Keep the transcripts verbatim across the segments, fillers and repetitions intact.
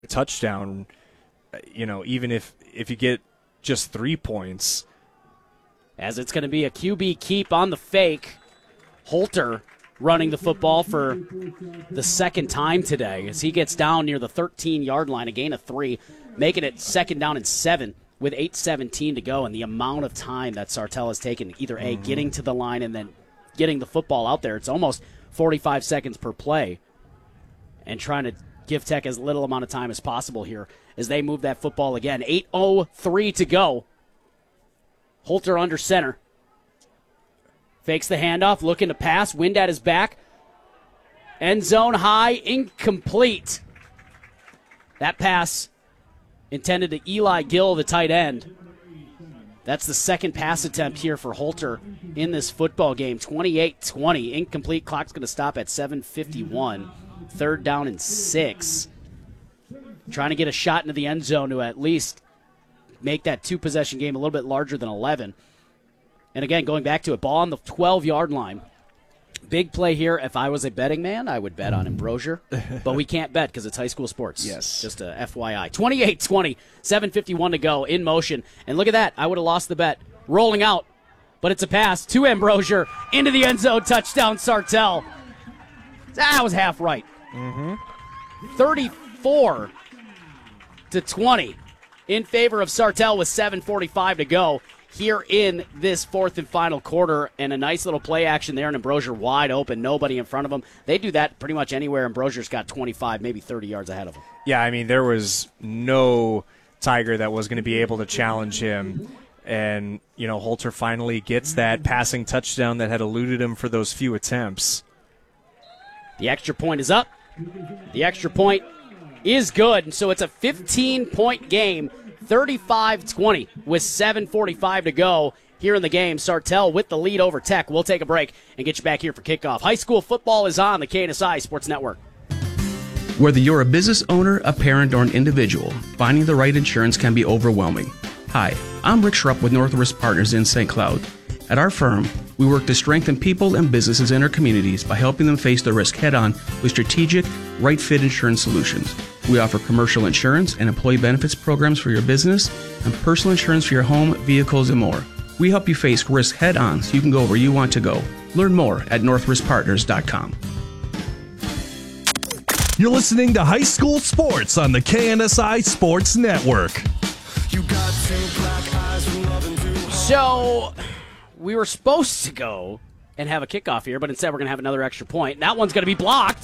touchdown, you know, even if, if you get just three points. As it's going to be a Q B keep on the fake. Holter running the football for the second time today as he gets down near the thirteen-yard line, a gain of three, making it second down and seven with eight seventeen to go. And the amount of time that Sartell has taken, either A, mm-hmm. getting to the line and then getting the football out there, it's almost forty-five seconds per play, and trying to give Tech as little amount of time as possible here as they move that football again. eight oh three to go. Holter under center. Fakes the handoff, looking to pass. Wind at his back. End zone high, incomplete. That pass intended to Eli Gill, the tight end. That's the second pass attempt here for Holter in this football game. twenty-eight twenty. Incomplete. Clock's going to stop at seven fifty-one. Third down and six. Trying to get a shot into the end zone to at least make that two-possession game a little bit larger than eleven. And again, going back to it, ball on the twelve-yard line. Big play here. If I was a betting man, I would bet on Ambrosier. But we can't bet because it's high school sports. Yes. Just a F Y I. twenty-eight twenty, seven fifty-one to go, in motion. And look at that. I would have lost the bet. Rolling out. But it's a pass to Ambrosier. Into the end zone. Touchdown, Sartell. That was half right. Mm-hmm. thirty-four to twenty in favor of Sartell with seven forty-five to go here in this fourth and final quarter, and a nice little play action there, and Ambrosier wide open, nobody in front of him. They do that pretty much anywhere. Ambrosier's got twenty-five, maybe thirty yards ahead of him. Yeah, I mean, there was no Tiger that was going to be able to challenge him, and, you know, Holter finally gets that passing touchdown that had eluded him for those few attempts. The extra point is up. The extra point is good, and so it's a fifteen-point game, thirty-five twenty with seven forty-five to go here in the game. Sartell with the lead over Tech. We'll take a break and get you back here for kickoff. High school football is on the K N S I Sports Network. Whether you're a business owner, a parent, or an individual, finding the right insurance can be overwhelming. Hi, I'm Rick Schrupp with North Risk Partners in Saint Cloud. At our firm, we work to strengthen people and businesses in our communities by helping them face the risk head-on with strategic, right-fit insurance solutions. We offer commercial insurance and employee benefits programs for your business and personal insurance for your home, vehicles, and more. We help you face risk head-on so you can go where you want to go. Learn more at north risk partners dot com. You're listening to High School Sports on the K N S I Sports Network. You got two black eyes from loving too hard. So we were supposed to go and have a kickoff here, but instead we're going to have another extra point. That one's going to be blocked.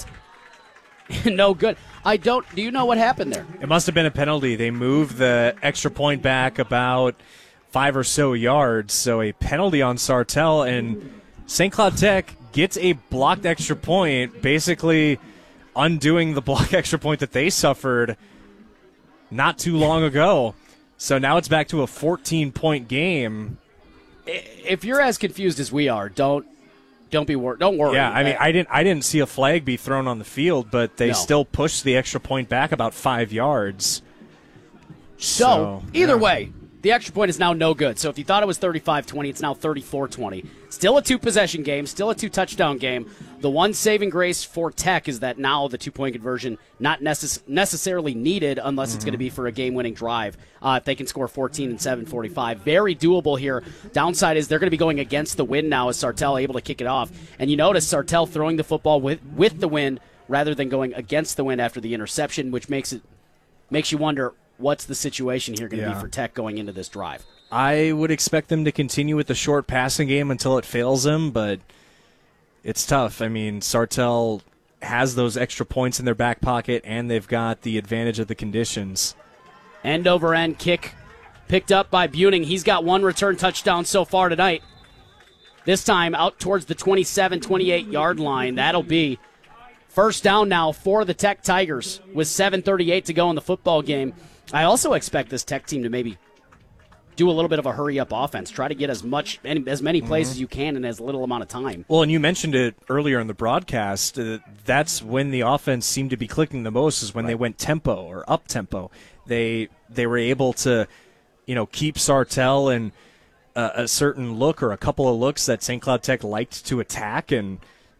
No good. I don't. Do you know what happened there? It must have been a penalty. They moved the extra point back about five or so yards, so a penalty on Sartell, and Saint Cloud Tech gets a blocked extra point, basically undoing the block extra point that they suffered not too long ago. So now it's back to a fourteen-point game. If you're as confused as we are, don't don't be worried. Don't worry. Yeah, I mean, I didn't I didn't see a flag be thrown on the field, but they No. still pushed the extra point back about five yards. So, So, either yeah. way, the extra point is now no good. So if you thought it was thirty-five twenty, it's now thirty-four twenty. Still a two-possession game, still a two-touchdown game. The one saving grace for Tech is that now the two-point conversion not necess- necessarily needed unless it's going to be for a game-winning drive. Uh, if they can score fourteen and seven forty-five. Very doable here. Downside is they're going to be going against the wind now as Sartell able to kick it off. And you notice Sartell throwing the football with, with the wind rather than going against the wind after the interception, which makes it makes you wonder, what's the situation here going to Yeah. be for Tech going into this drive? I would expect them to continue with the short passing game until it fails them, but it's tough. I mean, Sartell has those extra points in their back pocket, and they've got the advantage of the conditions. End over end kick picked up by Buning. He's got one return touchdown so far tonight. This time out towards the twenty-seven, twenty-eight-yard line. That'll be first down now for the Tech Tigers with seven thirty-eight to go in the football game. I also expect this Tech team to maybe do a little bit of a hurry-up offense. Try to get as much, as many plays as you can in as little amount of time. Well, and you mentioned it earlier in the broadcast. Uh, that's when the offense seemed to be clicking the most, is when Right. they went tempo or up tempo. They they were able to, you know, keep Sartell in a, a certain look or a couple of looks that Saint Cloud Tech liked to attack, and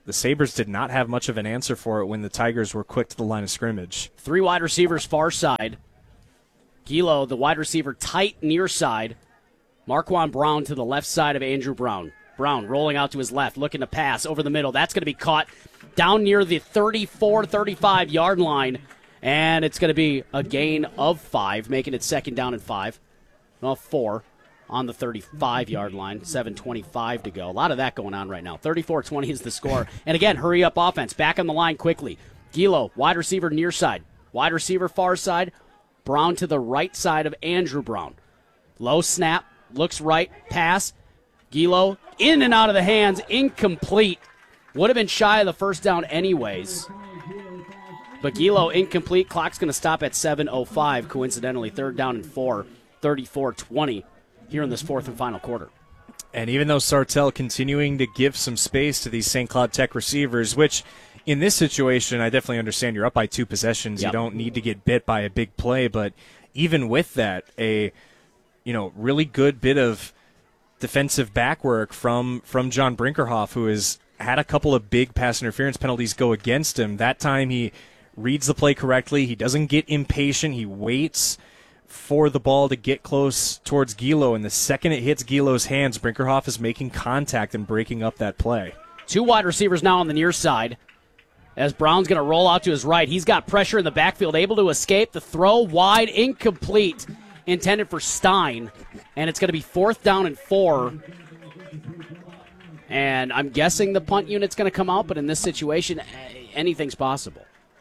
the Sabres did not have much of an answer for it when the Tigers were quick to the line of scrimmage. Three wide receivers far side. Gilo, the wide receiver, tight near side. Marquand Brown to the left side of Andrew Brown. Brown rolling out to his left, looking to pass over the middle. That's going to be caught down near the thirty-four thirty-five yard line. And it's going to be a gain of five, making it second down and five. Well, four on the thirty-five yard line. seven twenty-five to go. A lot of that going on right now. thirty-four twenty is the score. And again, hurry up offense. Back on the line quickly. Gilo, wide receiver near side. Wide receiver far side. Brown to the right side of Andrew Brown. Low snap. Looks right. Pass. Gilo in and out of the hands. Incomplete. Would have been shy of the first down anyways. But Gilo incomplete. Clock's going to stop at seven oh five. Coincidentally, third down and four. thirty-four twenty here in this fourth and final quarter. And even though Sartell continuing to give some space to these Saint Cloud Tech receivers, which in this situation, I definitely understand you're up by two possessions. Yep. You don't need to get bit by a big play. But even with that, a you know really good bit of defensive back work from, from John Brinkerhoff, who has had a couple of big pass interference penalties go against him. That time he reads the play correctly. He doesn't get impatient. He waits for the ball to get close towards Gilo, and the second it hits Gilo's hands, Brinkerhoff is making contact and breaking up that play. Two wide receivers now on the near side. As Brown's going to roll out to his right. He's got pressure in the backfield, able to escape. The throw wide, incomplete, intended for Stein. And it's going to be fourth down and four. And I'm guessing the punt unit's going to come out, but in this situation, anything's possible.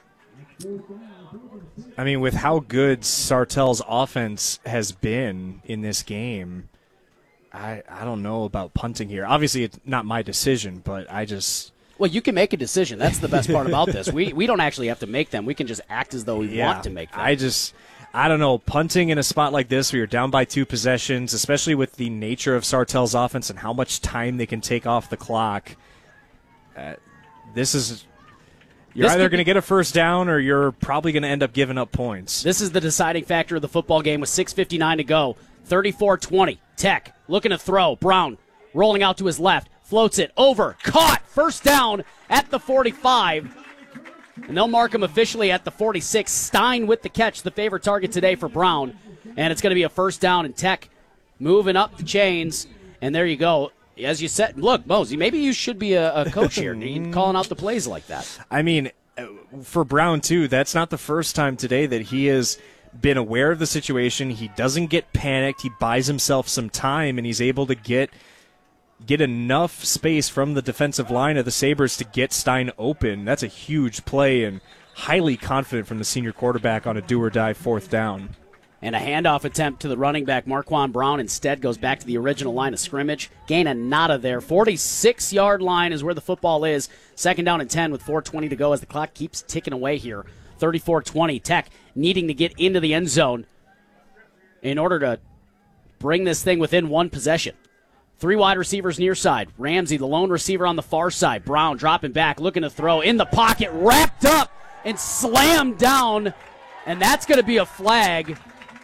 I mean, with how good Sartell's offense has been in this game, I I don't know about punting here. Obviously, it's not my decision, but I just... Well, you can make a decision. That's the best part about this. We we don't actually have to make them. We can just act as though we yeah, want to make them. I just... I don't know, punting in a spot like this where you're down by two possessions, especially with the nature of Sartell's offense and how much time they can take off the clock, uh, this is... You're This either could going to be- get a first down or you're probably going to end up giving up points. This is the deciding factor of the football game with six fifty-nine to go. thirty-four twenty. Tech looking to throw. Brown rolling out to his left. Floats it over. Caught. First down at the forty-five. And they'll mark him officially at the forty-six. Stein with the catch, the favorite target today for Brown. And it's going to be a first down, and Tech moving up the chains. And there you go. As you said, look, Mosey, maybe you should be a, a coach here, calling out the plays like that. I mean, for Brown, too, that's not the first time today that he has been aware of the situation. He doesn't get panicked. He buys himself some time, and he's able to get get enough space from the defensive line of the Sabres to get Stein open. That's a huge play and highly confident from the senior quarterback on a do-or-die fourth down. And a handoff attempt to the running back, Marquand Brown, instead goes back to the original line of scrimmage. Gain a nada there. forty-six yard line is where the football is. Second down and ten with four twenty to go as the clock keeps ticking away here. thirty-four twenty. Tech needing to get into the end zone in order to bring this thing within one possession. Three wide receivers near side. Ramsey, the lone receiver on the far side. Brown dropping back, looking to throw. In the pocket, wrapped up and slammed down. And that's going to be a flag.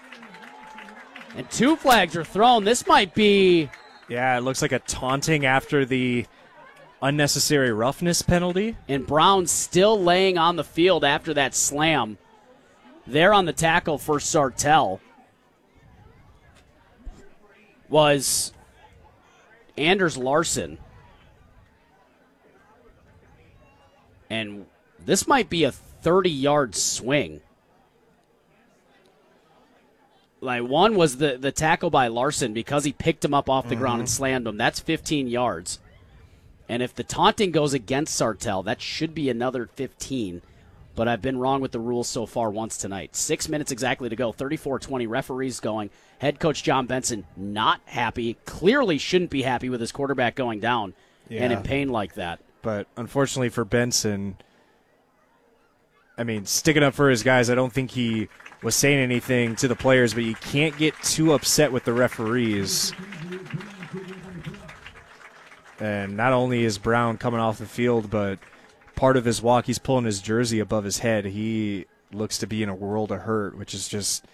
And two flags are thrown. This might be... Yeah, it looks like a taunting after the unnecessary roughness penalty. And Brown still laying on the field after that slam. There on the tackle for Sartell was Anders Larson. And this might be a thirty-yard swing. Like one was the, the tackle by Larson because he picked him up off the mm-hmm. ground and slammed him. That's fifteen yards. And if the taunting goes against Sartell, that should be another fifteen. But I've been wrong with the rules so far once tonight. Six minutes exactly to go. thirty-four twenty. Referees going. Head coach John Benson not happy. Clearly shouldn't be happy with his quarterback going down yeah. and in pain like that. But unfortunately for Benson, I mean, sticking up for his guys, I don't think he was saying anything to the players, but you can't get too upset with the referees. And not only is Brown coming off the field, but part of his walk, he's pulling his jersey above his head. He looks to be in a world of hurt, which is just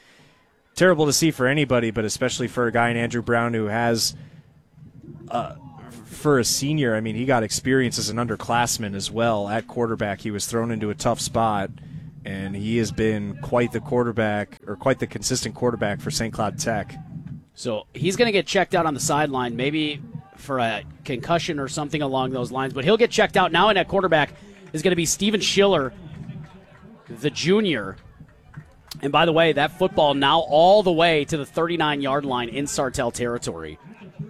terrible to see for anybody, but especially for a guy in Andrew Brown who has, uh, for a senior, I mean, he got experience as an underclassman as well at quarterback. He was thrown into a tough spot, and he has been quite the quarterback, or quite the consistent quarterback for Saint Cloud Tech. So he's going to get checked out on the sideline, maybe for a concussion or something along those lines, but he'll get checked out. Now in at quarterback is going to be Steven Schiller, the junior. And by the way, that football now all the way to the thirty-nine-yard line in Sartell territory.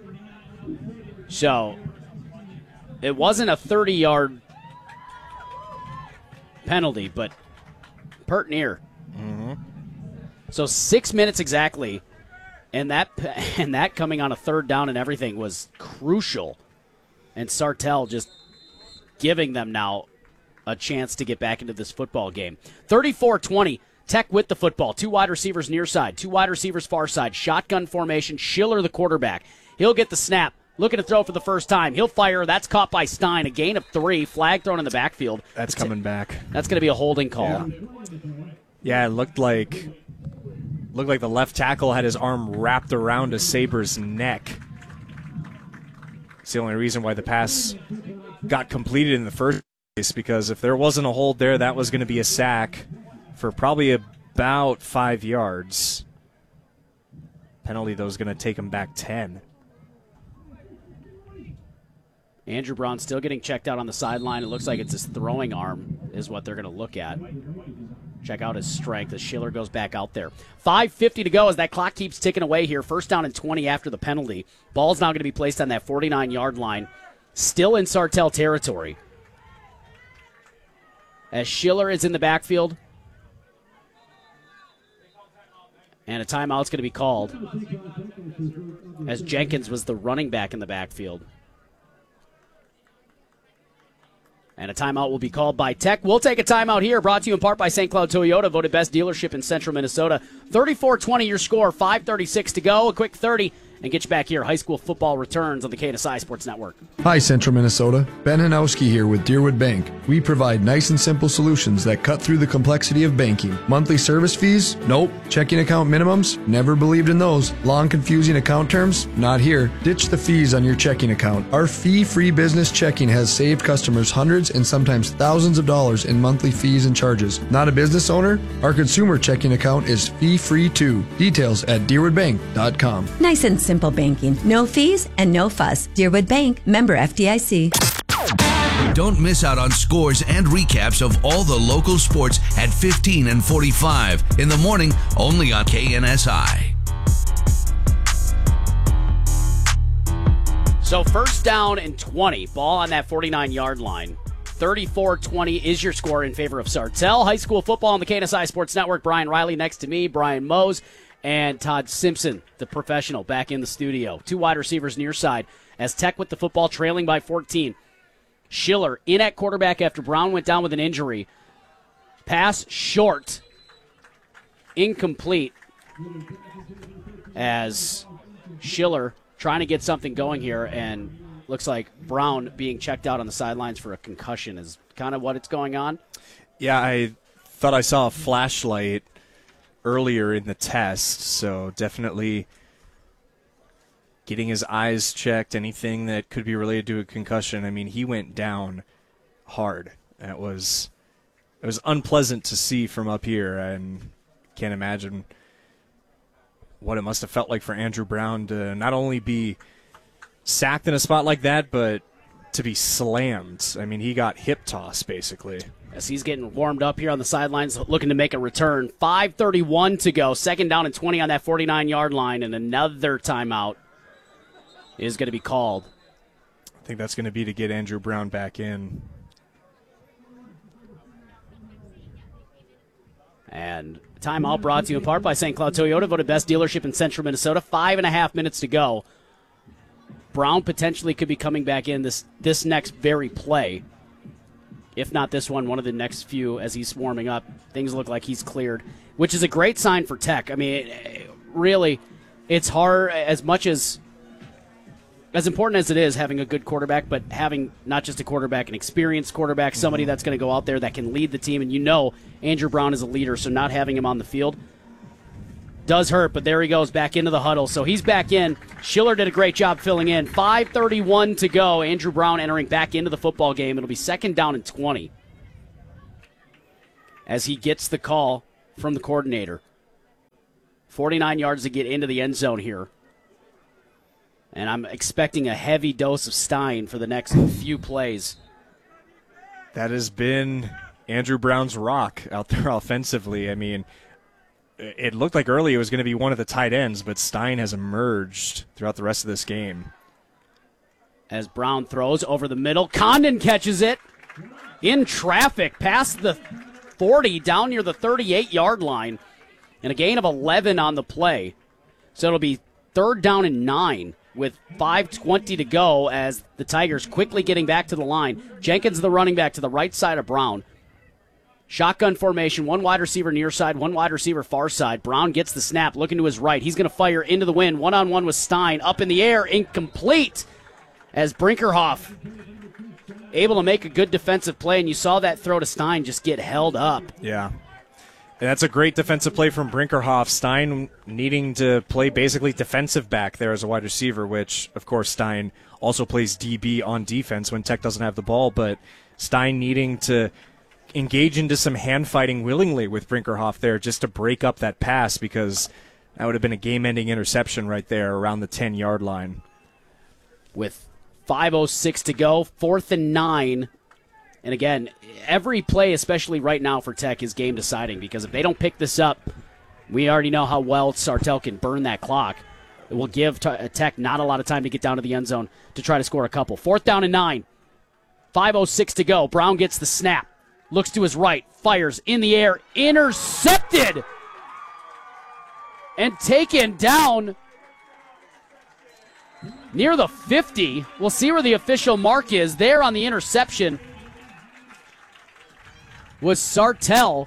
So it wasn't a thirty-yard penalty, but pert near. Mm-hmm. So six minutes exactly, and that and that coming on a third down and everything was crucial. And Sartell just giving them now a chance to get back into this football game. thirty-four twenty. Tech with the football. Two wide receivers near side. Two wide receivers far side. Shotgun formation. Schiller, the quarterback. He'll get the snap. Looking to throw for the first time. He'll fire. That's caught by Stein. A gain of three. Flag thrown in the backfield. That's coming back. That's going to be a holding call. Yeah. yeah, it looked like looked like the left tackle had his arm wrapped around a Saber's neck. It's the only reason why the pass got completed in the first place, because if there wasn't a hold there, that was going to be a sack for probably about five yards. Penalty, though, is going to take him back ten. Andrew Brown still getting checked out on the sideline. It looks like it's his throwing arm is what they're going to look at. Check out his strength as Schiller goes back out there. five fifty to go as that clock keeps ticking away here. First down and twenty after the penalty. Ball's now going to be placed on that forty-nine-yard line. Still in Sartell territory. As Schiller is in the backfield. And a timeout's going to be called as Jenkins was the running back in the backfield. And a timeout will be called by Tech. We'll take a timeout here, brought to you in part by Saint Cloud Toyota, voted best dealership in central Minnesota. thirty-four twenty your score, five thirty-six to go. A quick thirty, and get you back here. High school football returns on the K N S I Sports Network. Hi, Central Minnesota. Ben Hanowski here with Deerwood Bank. We provide nice and simple solutions that cut through the complexity of banking. Monthly service fees? Nope. Checking account minimums? Never believed in those. Long, confusing account terms? Not here. Ditch the fees on your checking account. Our fee-free business checking has saved customers hundreds and sometimes thousands of dollars in monthly fees and charges. Not a business owner? Our consumer checking account is fee-free too. Details at deerwood bank dot com. Nice and simple banking. No fees and no fuss. Deerwood Bank, member F D I C. Don't miss out on scores and recaps of all the local sports at fifteen and forty-five in the morning, only on K N S I. So first down and twenty. Ball on that forty-nine-yard line. thirty-four twenty is your score in favor of Sartell. High school football on the K N S I Sports Network. Brian Riley next to me, Brian Mose, and Todd Simpson, the professional, back in the studio. Two wide receivers near side as Tech with the football, trailing by fourteen. Schiller in at quarterback after Brown went down with an injury. Pass short. Incomplete. As Schiller trying to get something going here, and looks like Brown being checked out on the sidelines for a concussion is kind of what it's going on. Yeah, I thought I saw a flashlight earlier in the test, so definitely getting his eyes checked, anything that could be related to a concussion. I mean, he went down hard. That was it was unpleasant to see from up here, and can't imagine what it must have felt like for Andrew Brown to not only be sacked in a spot like that, but to be slammed. I mean, he got hip tossed, basically. As he's getting warmed up here on the sidelines, looking to make a return. five thirty-one to go. Second down and twenty on that forty-nine-yard line, and another timeout is going to be called. I think that's going to be to get Andrew Brown back in. And timeout brought to you in part by Saint Cloud Toyota, voted best dealership in central Minnesota. Five and a half minutes to go. Brown potentially could be coming back in this, this next very play. If not this one, one of the next few as he's warming up. Things look like he's cleared, which is a great sign for Tech. I mean, really, it's hard as much as as important as it is having a good quarterback, but having not just a quarterback, an experienced quarterback, somebody that's going to go out there that can lead the team. And you know Andrew Brown is a leader, so not having him on the field does hurt, but there he goes back into the huddle. So he's back in. Schiller did a great job filling in. five thirty-one to go. Andrew Brown entering back into the football game. It'll be second down and twenty as he gets the call from the coordinator. forty-nine yards to get into the end zone here. And I'm expecting a heavy dose of Stein for the next few plays. That has been Andrew Brown's rock out there offensively. I mean, it looked like early it was going to be one of the tight ends, but Stein has emerged throughout the rest of this game. As Brown throws over the middle, Condon catches it in traffic past the forty, down near the thirty-eight-yard line, and a gain of eleven on the play. So it'll be third down and nine with five twenty to go as the Tigers quickly getting back to the line. Jenkins, the running back, to the right side of Brown. Shotgun formation, one wide receiver near side, one wide receiver far side. Brown gets the snap, looking to his right. He's going to fire into the wind. One-on-one with Stein. Up in the air, incomplete as Brinkerhoff able to make a good defensive play, and you saw that throw to Stein just get held up. Yeah. And that's a great defensive play from Brinkerhoff. Stein needing to play basically defensive back there as a wide receiver, which, of course, Stein also plays D B on defense when Tech doesn't have the ball, but Stein needing to engage into some hand fighting willingly with Brinkerhoff there just to break up that pass, because that would have been a game-ending interception right there around the ten-yard line. With five oh six to go, fourth and nine. And again, every play, especially right now for Tech, is game deciding, because if they don't pick this up, we already know how well Sartell can burn that clock. It will give Tech not a lot of time to get down to the end zone to try to score a couple. Fourth down and nine. five oh six to go. Brown gets the snap. Looks to his right. Fires in the air. Intercepted. And taken down near the fifty. We'll see where the official mark is. There on the interception was Sartell.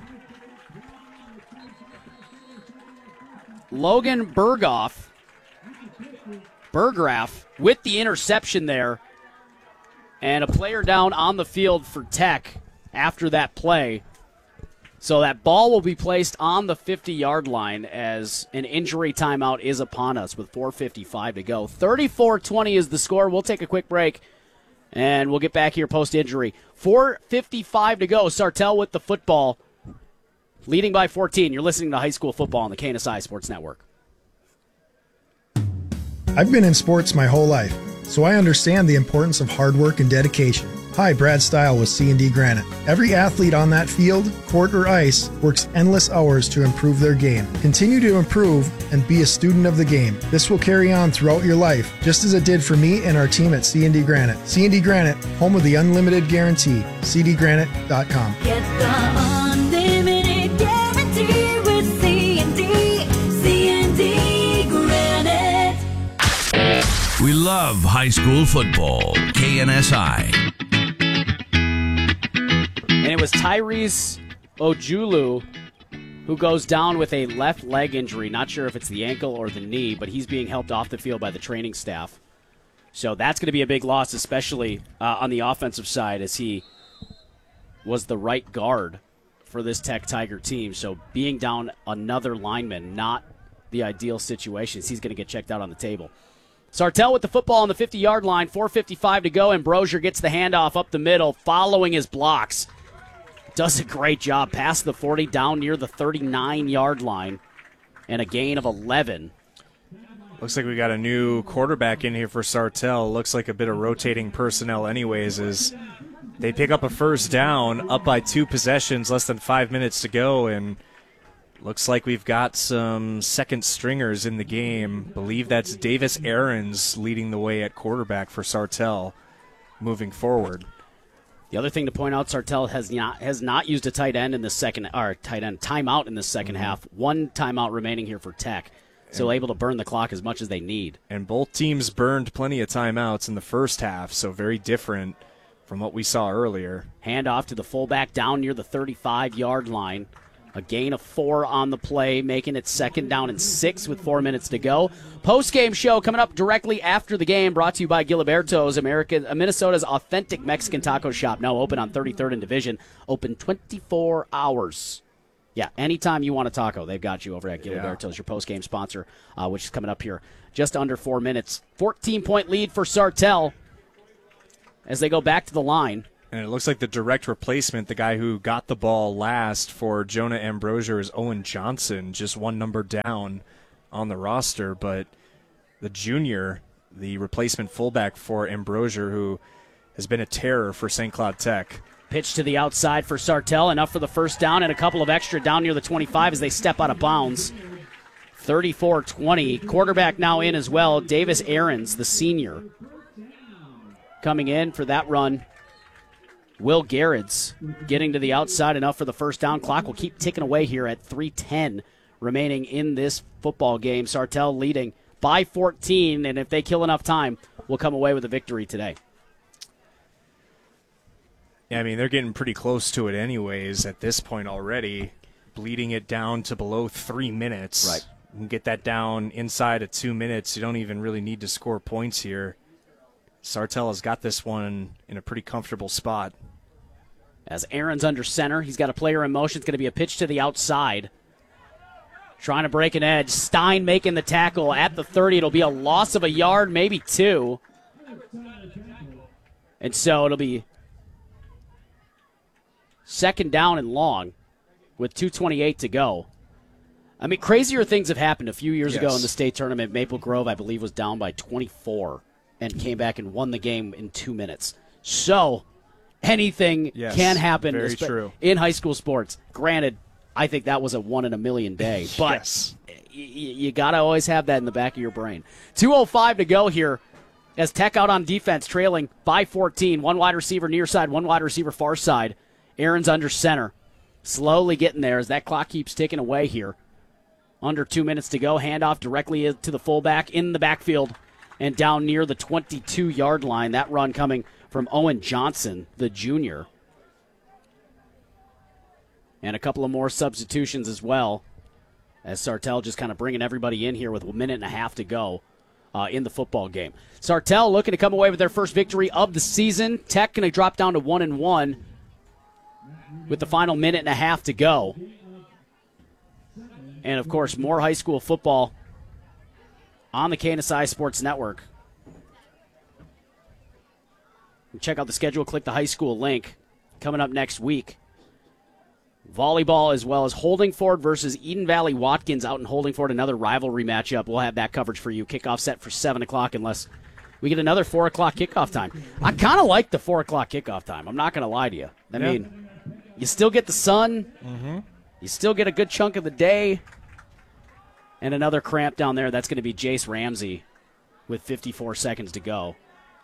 Logan Berghoff. Bergraff with the interception there. And a player down on the field for Tech after that play. So that ball will be placed on the fifty-yard line as an injury timeout is upon us with four fifty-five to go. thirty-four twenty is the score. We'll take a quick break, and we'll get back here post-injury. four fifty-five to go. Sartell with the football, leading by fourteen. You're listening to High School Football on the K N S I Sports Network. I've been in sports my whole life, so I understand the importance of hard work and dedication. Hi, Brad Stile with C and D Granite. Every athlete on that field, court or ice, works endless hours to improve their game. Continue to improve and be a student of the game. This will carry on throughout your life, just as it did for me and our team at C and D Granite. C and D Granite, home of the unlimited guarantee. c d granite dot com. Get the unlimited guarantee with C and D. C and D Granite. We love high school football. K N S I. And it was Tyrese Ojulu who goes down with a left leg injury. Not sure if it's the ankle or the knee, but he's being helped off the field by the training staff. So that's going to be a big loss, especially uh, on the offensive side, as he was the right guard for this Tech Tiger team. So being down another lineman, not the ideal situation. He's going to get checked out on the table. Sartell with the football on the fifty-yard line, four fifty-five to go, and Brozier gets the handoff up the middle, following his blocks. Does a great job past the forty, down near the thirty-nine-yard line, and a gain of eleven. Looks like we got a new quarterback in here for Sartell. Looks like a bit of rotating personnel anyways, as they pick up a first down, up by two possessions, less than five minutes to go, and looks like we've got some second stringers in the game. Believe that's Davis Aarons leading the way at quarterback for Sartell moving forward. The other thing to point out, Sartell has not has not used a tight end in the second, or tight end timeout in the second mm-hmm. half. One timeout remaining here for Tech, so and, able to burn the clock as much as they need. And both teams burned plenty of timeouts in the first half, so very different from what we saw earlier. Hand off to the fullback down near the thirty-five-yard line. A gain of four on the play, making it second down and six with four minutes to go. Post-game show coming up directly after the game, brought to you by Giliberto's, America, Minnesota's authentic Mexican taco shop, now open on thirty-third and Division, open twenty-four hours. Yeah, anytime you want a taco, they've got you over at Yeah. Giliberto's, your post-game sponsor, uh, which is coming up here just under four minutes. fourteen-point lead for Sartell as they go back to the line. And it looks like the direct replacement, the guy who got the ball last for Jonah Ambrosier, is Owen Johnson, just one number down on the roster. But the junior, the replacement fullback for Ambrosier, who has been a terror for Saint Cloud Tech. Pitch to the outside for Sartell, enough for the first down and a couple of extra down near the twenty-five as they step out of bounds. thirty-four twenty. Quarterback now in as well, Davis Aarons, the senior. Coming in for that run, Will Garrett's getting to the outside, enough for the first down. Clock will keep ticking away here at three ten remaining in this football game. Sartell leading by fourteen, and if they kill enough time, will come away with a victory today. Yeah, I mean, they're getting pretty close to it anyways at this point already, bleeding it down to below three minutes. Right. You can get that down inside of two minutes. You don't even really need to score points here. Sartell has got this one in a pretty comfortable spot. As Aaron's under center, he's got a player in motion. It's going to be a pitch to the outside. Trying to break an edge. Stein making the tackle at the thirty. It'll be a loss of a yard, maybe two. And so it'll be second down and long with two twenty-eight to go. I mean, crazier things have happened. A few years Yes. ago in the state tournament, Maple Grove, I believe, was down by twenty-four and came back and won the game in two minutes. So anything Yes, can happen very espe- true. in high school sports. Granted, I think that was a one in a million day, but Yes. y- y- you got to always have that in the back of your brain. two oh five to go here as Tech out on defense, trailing by fourteen. One wide receiver near side, one wide receiver far side. Aaron's under center. Slowly getting there as that clock keeps ticking away here. Under two minutes to go. Handoff directly to the fullback in the backfield and down near the twenty-two-yard line. That run coming from Owen Johnson, the junior. And a couple of more substitutions as well, as Sartell just kind of bringing everybody in here with a minute and a half to go uh, in the football game. Sartell looking to come away with their first victory of the season. Tech going to drop down to one and one with the final minute and a half to go. And, of course, more high school football on the K N S I Sports Network. Check out the schedule. Click the high school link. Coming up next week, volleyball as well as Holdingford versus Eden Valley Watkins out in Holdingford. Another rivalry matchup. We'll have that coverage for you. Kickoff set for seven o'clock unless we get another four o'clock kickoff time. I kind of like the four o'clock kickoff time. I'm not going to lie to you. I Yeah. mean, you still get the sun. Mm-hmm. You still get a good chunk of the day. And another cramp down there. That's going to be Jace Ramsey with fifty-four seconds to go.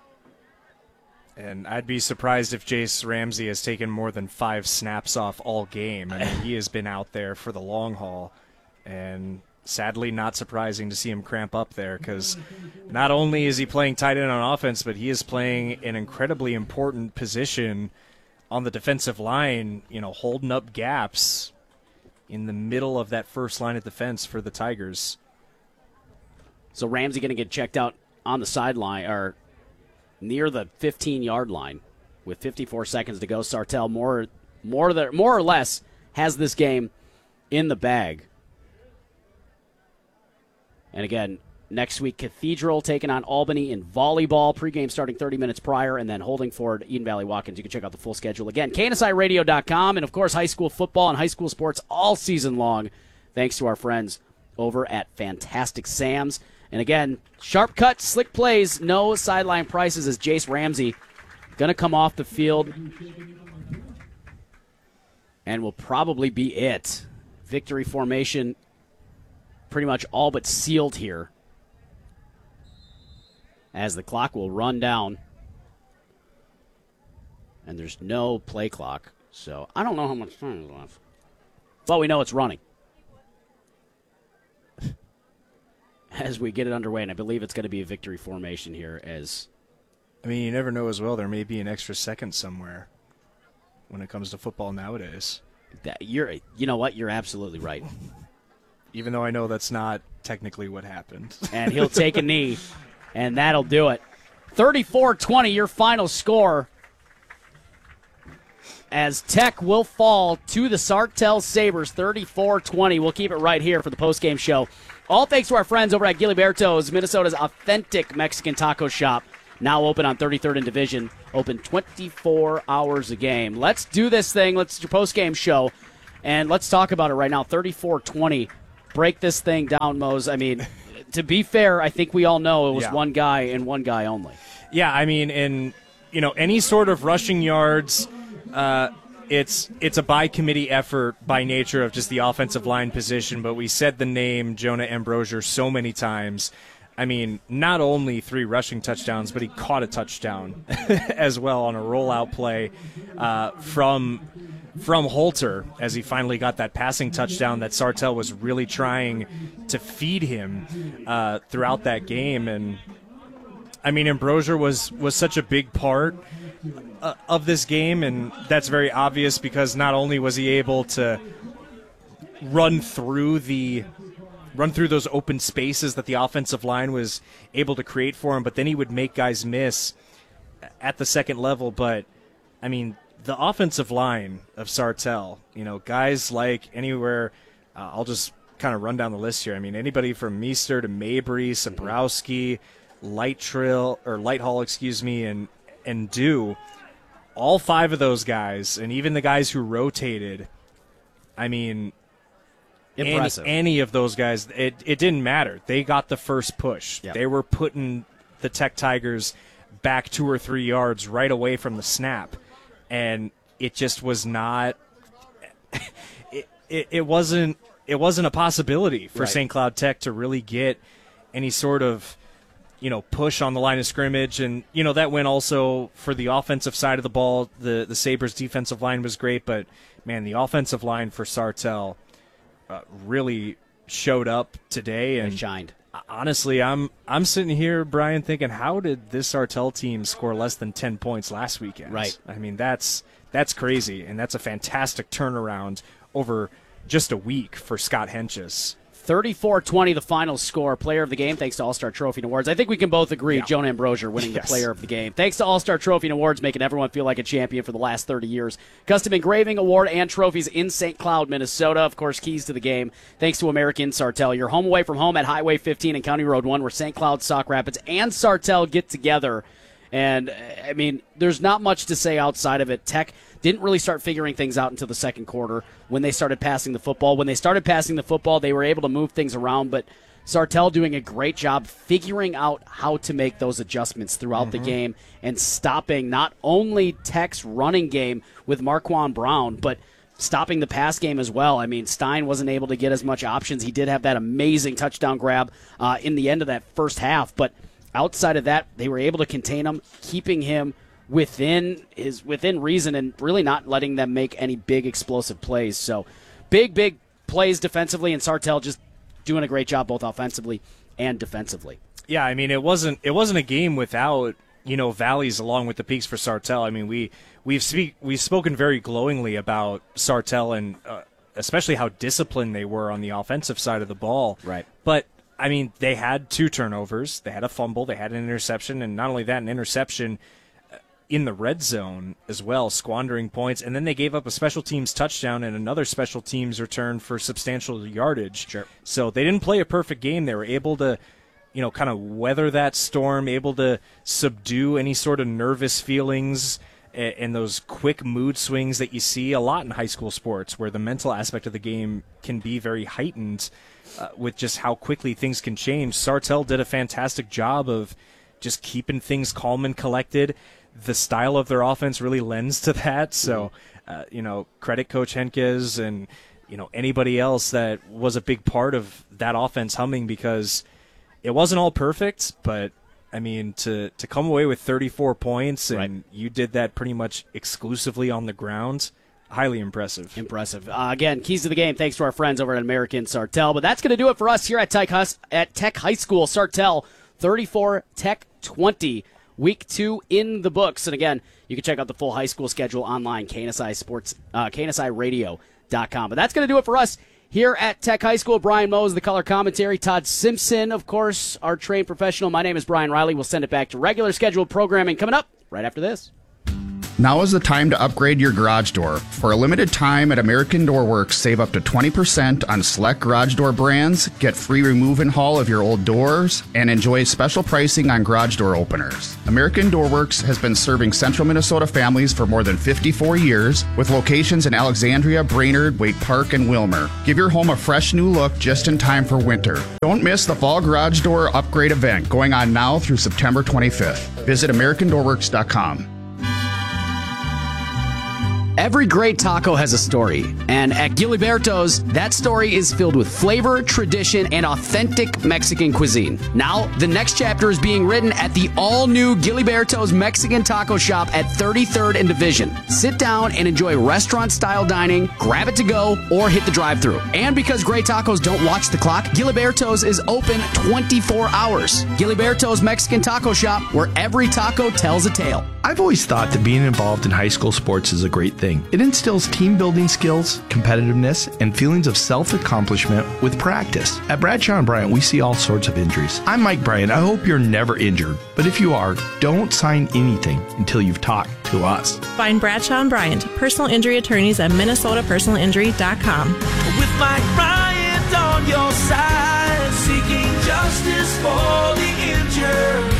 And I'd be surprised if Jace Ramsey has taken more than five snaps off all game. I mean, he has been out there for the long haul. And sadly, not surprising to see him cramp up there because not only is he playing tight end on offense, but he is playing an incredibly important position on the defensive line, you know, holding up gaps in the middle of that first line of defense for the Tigers. So Ramsey going to get checked out on the sideline or near the fifteen-yard line with fifty-four seconds to go. Sartell more, more, than, more or less has this game in the bag. And again, next week, Cathedral taking on Albany in volleyball. Pregame starting thirty minutes prior, and then Holdingford, Eden Valley Watkins. You can check out the full schedule. Again, K N S I radio dot com, and, of course, high school football and high school sports all season long, thanks to our friends over at Fantastic Sam's. And, again, sharp cuts, slick plays, no sideline prices as Jace Ramsey going to come off the field and will probably be it. Victory formation pretty much all but sealed here as the clock will run down. And there's no play clock, so I don't know how much time is left. But we know it's running as we get it underway, and I believe it's going to be a victory formation here as... I mean, you never know as well. There may be an extra second somewhere when it comes to football nowadays. That you're, you know what? You're absolutely right. Even though I know that's not technically what happened. And he'll take a knee, and that'll do it. thirty-four twenty, your final score. as Tech will fall to the Sartell Sabres thirty-four twenty. We'll keep it right here for the postgame show. All thanks to our friends over at Giliberto's, Minnesota's authentic Mexican taco shop. Now open on thirty-third and Division, open twenty-four hours a game. Let's do this thing. Let's do your postgame show, and let's talk about it right now. thirty-four twenty. Break this thing down, Mose. I mean, to be fair, I think we all know it was yeah. one guy and one guy only. Yeah, I mean, in you know any sort of rushing yards, uh, it's it's a by committee effort by nature of just the offensive line position. But we said the name Jonah Ambrosier so many times. I mean, not only three rushing touchdowns, but he caught a touchdown as well on a rollout play uh, from from Holter as he finally got that passing touchdown that Sartell was really trying to feed him uh, throughout that game. And, I mean, Ambrosier was, was such a big part uh, of this game, and that's very obvious because not only was he able to run through the – run through those open spaces that the offensive line was able to create for him, but then he would make guys miss at the second level. But, I mean, the offensive line of Sartell, you know, guys like anywhere, uh, I'll just kind of run down the list here. I mean, anybody from Meester to Mabry, Sabrowski, Lightrill, or Lighthall, excuse me, and, and Dew, all five of those guys, and even the guys who rotated, I mean, Impressive. Any, any of those guys, it, it didn't matter. They got the first push. Yep. They were putting the Tech Tigers back two or three yards right away from the snap, and it just was not. It it, it wasn't it wasn't a possibility for Right. Saint Cloud Tech to really get any sort of you know push on the line of scrimmage, and you know that went also for the offensive side of the ball. The the Sabres defensive line was great, but man, the offensive line for Sartell Uh, really showed up today and They shined. Honestly, I'm I'm sitting here, Brian, thinking, how did this Sartell team score less than ten points last weekend? Right. I mean, that's that's crazy, and that's a fantastic turnaround over just a week for Scott Henches. thirty-four twenty, the final score. Player of the game, thanks to All-Star Trophy and Awards. I think we can both agree, Yeah. Jonah Ambrosier winning Yes. the player of the game. Thanks to All-Star Trophy and Awards, making everyone feel like a champion for the last thirty years. Custom engraving, award, and trophies in Saint Cloud, Minnesota. Of course, keys to the game. Thanks to American Sartell. Your home away from home at Highway fifteen and County Road one, where Saint Cloud, Sauk Rapids, and Sartell get together. And, I mean, there's not much to say outside of it. Tech didn't really start figuring things out until the second quarter when they started passing the football. When they started passing the football, they were able to move things around, but Sartell doing a great job figuring out how to make those adjustments throughout the game and stopping not only Tech's running game with Marquand Brown, but stopping the pass game as well. I mean, Stein wasn't able to get as much options. He did have that amazing touchdown grab uh, in the end of that first half, but outside of that, they were able to contain him, keeping him within his within reason and really not letting them make any big explosive plays. So big, big plays defensively, and Sartell just doing a great job both offensively and defensively. Yeah, I mean, it wasn't it wasn't a game without you know valleys along with the peaks for Sartell. I mean, we we've speak we've spoken very glowingly about Sartell and uh, especially how disciplined they were on the offensive side of the ball. Right. But I mean, they had two turnovers, they had a fumble, they had an interception, and not only that, an interception in the red zone as well, squandering points, and then they gave up a special teams touchdown and another special teams return for substantial yardage. Sure. So they didn't play a perfect game. They were able to, you know, kind of weather that storm, able to subdue any sort of nervous feelings and, and those quick mood swings that you see a lot in high school sports, where the mental aspect of the game can be very heightened uh, with just how quickly things can change. Sartell did a fantastic job of just keeping things calm and collected. The style of their offense really lends to that. So, uh, you know, credit Coach Henkes and, you know, anybody else that was a big part of that offense humming, because it wasn't all perfect, but, I mean, to, to come away with thirty-four points and Right. you did that pretty much exclusively on the ground, highly impressive. Impressive. Uh, again, keys to the game, thanks to our friends over at American Sartell. But that's going to do it for us here at Tech, Hus- at Tech High School. Sartell, thirty-four, Tech twenty. Week two in the books. And again, you can check out the full high school schedule online, K N S I Sports, uh, K N S I radio dot com. But that's going to do it for us here at Tech High School. Brian Mose, the color commentary. Todd Simpson, of course, our trained professional. My name is Brian Riley. We'll send it back to regular scheduled programming coming up right after this. Now is the time to upgrade your garage door. For a limited time at American Door Works, save up to twenty percent on select garage door brands, get free remove and haul of your old doors, and enjoy special pricing on garage door openers. American Door Works has been serving central Minnesota families for more than fifty-four years, with locations in Alexandria, Brainerd, Wake Park, and Wilmer. Give your home a fresh new look just in time for winter. Don't miss the Fall Garage Door Upgrade event going on now through September twenty-fifth. Visit American Door Works dot com. Every great taco has a story, and at Giliberto's, that story is filled with flavor, tradition, and authentic Mexican cuisine. Now, the next chapter is being written at the all-new Giliberto's Mexican Taco Shop at thirty-third and Division. Sit down and enjoy restaurant-style dining, grab it to go, or hit the drive-thru. And because great tacos don't watch the clock, Giliberto's is open twenty-four hours. Giliberto's Mexican Taco Shop, where every taco tells a tale. I've always thought that being involved in high school sports is a great thing. It instills team building skills, competitiveness, and feelings of self-accomplishment with practice. At Bradshaw and Bryant, we see all sorts of injuries. I'm Mike Bryant. I hope you're never injured, but if you are, don't sign anything until you've talked to us. Find Bradshaw and Bryant, personal injury attorneys at minnesota personal injury dot com. With Mike Bryant on your side, seeking justice for the injured.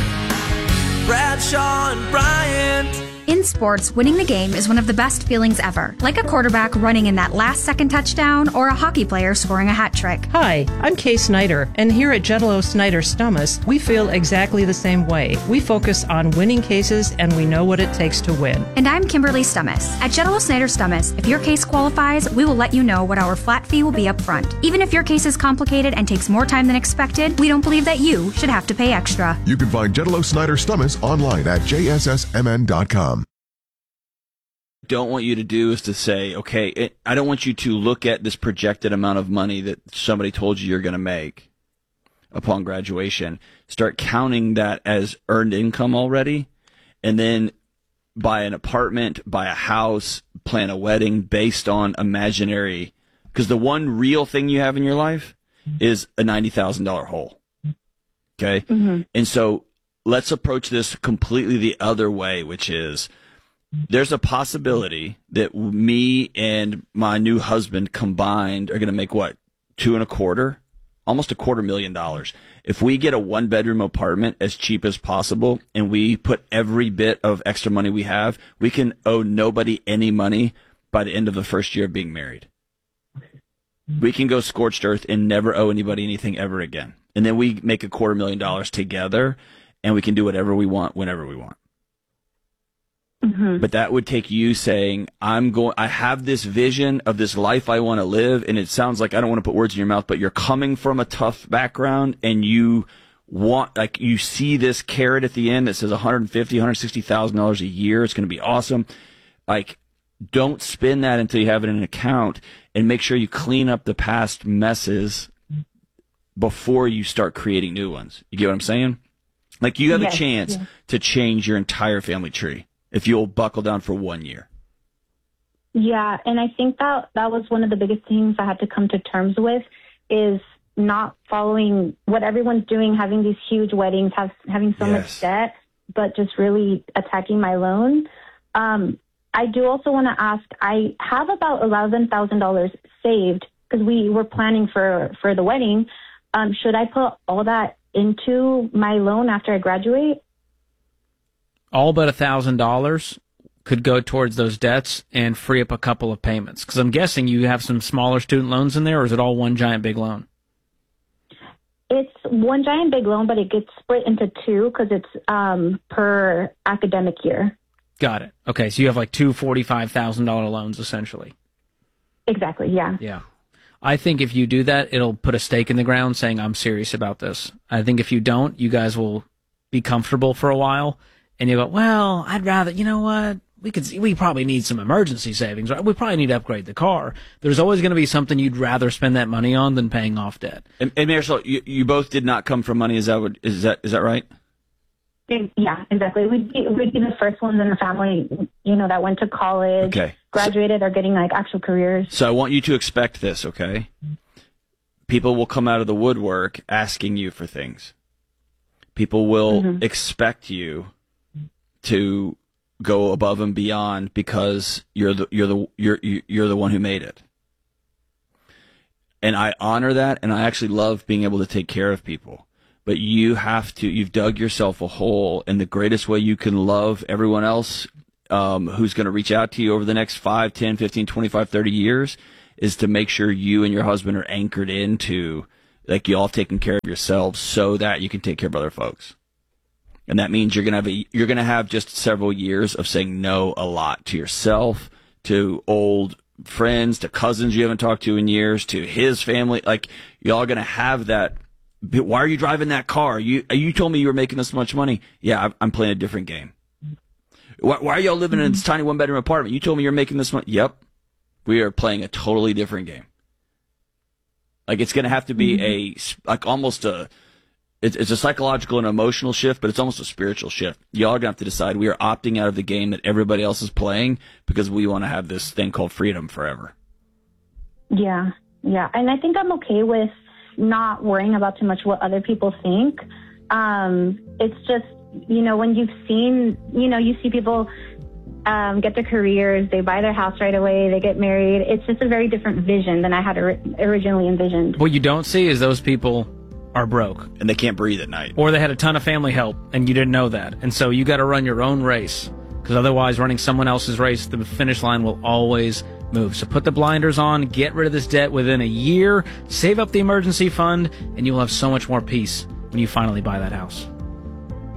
Bradshaw and Bryant. In sports, winning the game is one of the best feelings ever, like a quarterback running in that last-second touchdown or a hockey player scoring a hat trick. Hi, I'm Kay Snyder, and here at Jetalo Snyder Stummus, we feel exactly the same way. We focus on winning cases, and we know what it takes to win. And I'm Kimberly Stummus. At Jetalo Snyder Stummus, if your case qualifies, we will let you know what our flat fee will be up front. Even if your case is complicated and takes more time than expected, we don't believe that you should have to pay extra. You can find Jetalo Snyder Stummus online at j s s m n dot com. Don't want you to do is to say, okay, it, I don't want you to look at this projected amount of money that somebody told you you're going to make upon graduation. Start counting that as earned income already, and then buy an apartment, buy a house, plan a wedding based on imaginary. Because the one real thing you have in your life is a ninety thousand dollars hole. Okay? Mm-hmm. And so let's approach this completely the other way, which is, there's a possibility that me and my new husband combined are going to make what, two and a quarter, almost a quarter million dollars. If we get a one bedroom apartment as cheap as possible and we put every bit of extra money we have, we can owe nobody any money by the end of the first year of being married. We can go scorched earth and never owe anybody anything ever again. And then we make a quarter million dollars together and we can do whatever we want whenever we want. Mm-hmm. But that would take you saying, I'm going, I have this vision of this life I want to live. And it sounds like, I don't want to put words in your mouth, but you're coming from a tough background and you want, like, you see this carrot at the end that says one hundred fifty thousand dollars, one hundred sixty thousand dollars a year. It's going to be awesome. Like, don't spend that until you have it in an account, and make sure you clean up the past messes before you start creating new ones. You get what I'm saying? Like, you have yes, a chance yes. to change your entire family tree if you'll buckle down for one year. Yeah, and I think that that was one of the biggest things I had to come to terms with, is not following what everyone's doing, having these huge weddings, have, having so yes. much debt, but just really attacking my loan. Um, I do also want to ask, I have about eleven thousand dollars saved because we were planning for, for the wedding. Um, should I put all that into my loan after I graduate? All but one thousand dollars could go towards those debts and free up a couple of payments. Because I'm guessing you have some smaller student loans in there, or is it all one giant big loan? It's one giant big loan, but it gets split into two because it's um, per academic year. Got it. Okay, so you have like two forty-five thousand dollars loans, essentially. Exactly, yeah. Yeah. I think if you do that, it'll put a stake in the ground saying, I'm serious about this. I think if you don't, you guys will be comfortable for a while. And you go, well, I'd rather, you know what, we could, we probably need some emergency savings, right? We probably need to upgrade the car. There's always going to be something you'd rather spend that money on than paying off debt. And, and Marisol, you, you both did not come from money. Is that what, is that, is that right? Yeah, exactly. We'd be, we'd be the first ones in the family, you know, that went to college, okay. graduated, or getting like actual careers. So I want you to expect this, okay? People will come out of the woodwork asking you for things. People will mm-hmm. expect you to go above and beyond because you're the you're the you're you're the one who made it. And I honor that, and I actually love being able to take care of people. But you have to, you've dug yourself a hole, and the greatest way you can love everyone else um, who's going to reach out to you over the next five, ten, fifteen, twenty-five, thirty years is to make sure you and your husband are anchored into, like, you all have taken care of yourselves so that you can take care of other folks. And that means you're going to have a, you're going to have just several years of saying no a lot to yourself, to old friends, to cousins you haven't talked to in years, to his family. Like, y'all are going to have that. Why are you driving that car? You you told me you were making this much money. Yeah, I'm playing a different game. Why, why are y'all living in this tiny one bedroom apartment? You told me you're making this money. Yep, we are playing a totally different game. Like, it's going to have to be a like almost a it's, it's a psychological and emotional shift, but it's almost a spiritual shift. Y'all are going to have to decide we are opting out of the game that everybody else is playing because we want to have this thing called freedom forever. Yeah, yeah, and I think I'm okay with not worrying about too much what other people think. Um, it's just, you know, when you've seen, you know, you see people um, get their careers, they buy their house right away, they get married. It's just a very different vision than I had or- originally envisioned. What you don't see is those people are broke. And they can't breathe at night. Or they had a ton of family help, and you didn't know that. And so you got to run your own race, because otherwise running someone else's race, the finish line will always move. So put the blinders on, get rid of this debt within a year, save up the emergency fund, and you will have so much more peace when you finally buy that house.